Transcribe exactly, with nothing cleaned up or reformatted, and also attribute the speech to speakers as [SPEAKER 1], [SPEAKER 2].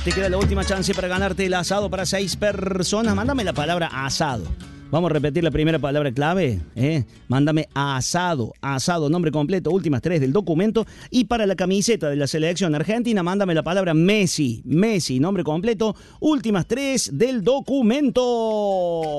[SPEAKER 1] Te queda la última chance para ganarte el asado para seis personas. Mándame la palabra asado. Vamos a repetir la primera palabra clave. ¿eh? Mándame asado, asado, nombre completo, últimas tres del documento. Y para la camiseta de la selección argentina, mándame la palabra Messi, Messi, nombre completo, últimas tres del documento.